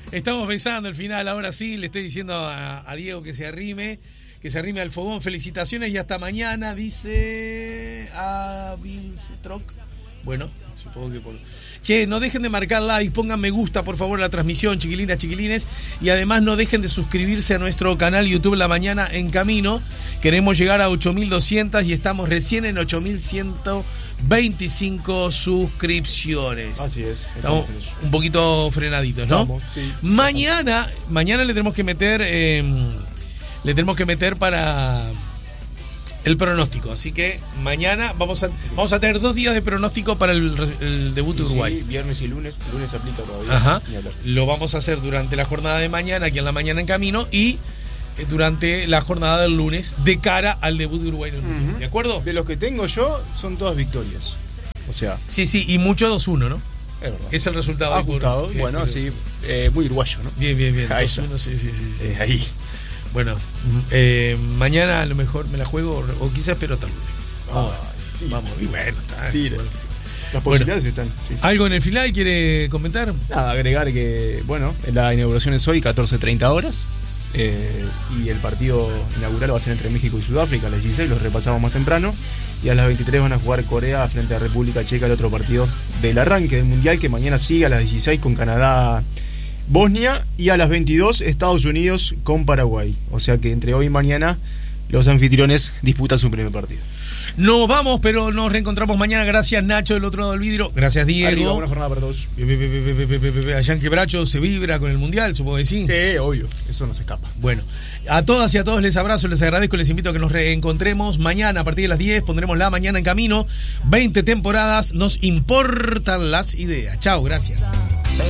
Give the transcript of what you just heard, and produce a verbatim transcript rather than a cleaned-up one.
Estamos pensando el final, ahora sí, le estoy diciendo a, a Diego que se arrime, que se arrime al fogón. Felicitaciones y hasta mañana, dice a Vilsetroc. Bueno, supongo que por... Che, no dejen de marcar like, pongan me gusta por favor a la transmisión, chiquilinas, chiquilines, y además no dejen de suscribirse a nuestro canal YouTube La Mañana en Camino. Queremos llegar a ocho mil doscientas y estamos recién en ocho mil ciento veinticinco suscripciones. Así es. Estamos un poquito frenaditos, ¿no? Vamos, sí. Mañana, mañana le tenemos que meter, eh, le tenemos que meter para el pronóstico. Así que mañana vamos a vamos a tener dos días de pronóstico para el, el debut de Uruguay. Sí, viernes y lunes. Lunes se aplica todavía. Ajá. Lo vamos a hacer durante la jornada de mañana, aquí en La Mañana en Camino, y durante la jornada del lunes de cara al debut de Uruguay en el Mundial. Uh-huh. ¿De acuerdo? De los que tengo yo, son todas victorias. O sea... Sí, sí, y mucho dos uno, ¿no? Es verdad. Es el resultado. Ajustado, bien, bueno, bien. sí, eh, muy uruguayo, ¿no? Bien, bien, bien. Ahí dos uno, sí, sí, sí. sí. Eh, ahí. Bueno, eh, mañana a lo mejor me la juego, o quizás espero tal lunes. Vamos, Ah, sí. vamos, y bueno, está. Sí, sí, bueno, sí. Las Bueno, posibilidades están. Sí. ¿algo en el final quiere comentar? Nada, agregar que, bueno, la inauguración es hoy, catorce treinta horas. Eh, y el partido inaugural va a ser entre México y Sudáfrica a las dieciséis, los repasamos más temprano, y a las veintitrés van a jugar Corea frente a República Checa, el otro partido del arranque del Mundial, que mañana sigue a las dieciséis con Canadá, Bosnia, y a las veintidós Estados Unidos con Paraguay. O sea que entre hoy y mañana los anfitriones disputan su primer partido. Nos vamos, pero nos reencontramos mañana. Gracias, Nacho, del otro lado del vidrio. Gracias, Diego. Arriba, buena jornada para todos. Allá en Quebracho se vibra con el Mundial, supongo que sí. Sí, obvio, eso no se escapa. Bueno, a todas y a todos les abrazo, les agradezco, les invito a que nos reencontremos mañana a partir de las diez. Pondremos La Mañana en Camino. veinte temporadas, nos importan las ideas. Chao, gracias.